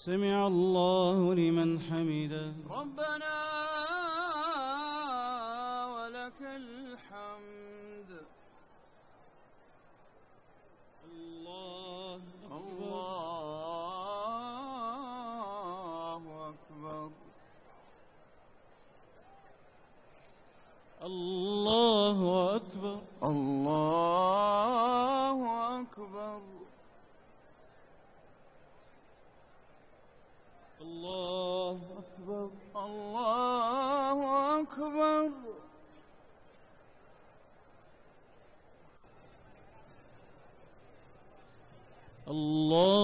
سمع الله لمن حمده. ربنا ولك الحمد. الله أكبر. الله أكبر. الله أكبر. الله أكبر. الله أكبر. الله